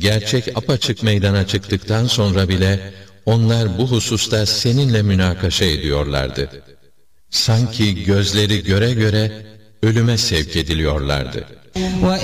gerçek apaçık meydana çıktıktan sonra bile onlar bu hususta seninle münakaşa ediyorlardı. Sanki gözleri göre göre ölüme sevk ediliyorlardı.